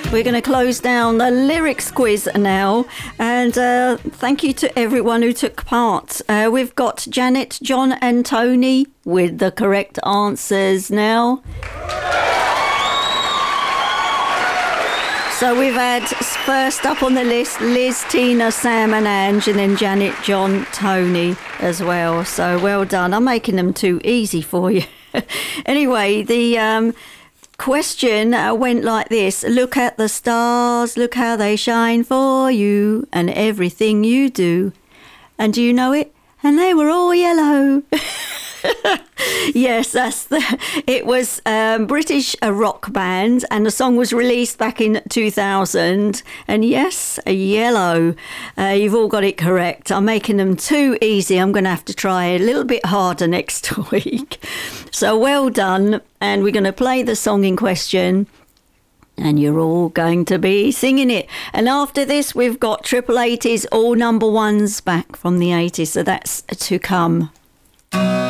We're going to close down the lyrics quiz now, and thank you to everyone who took part. We've got Janet, John and Tony with the correct answers now. So we've had first up on the list Liz, Tina, Sam and Ange, and then Janet, John, Tony as well. So well done. I'm making them too easy for you. Anyway, the question went like this. Look at the stars, look how they shine for you and everything you do. And do you know it? And they were all yellow. Yes, it was British rock band, and the song was released back in 2000. And yes, Yellow. You've all got it correct. I'm making them too easy. I'm going to have to try a little bit harder next week. So well done. And we're going to play the song in question, and you're all going to be singing it. And after this, we've got Triple 80s, all number ones back from the 80s. So that's to come.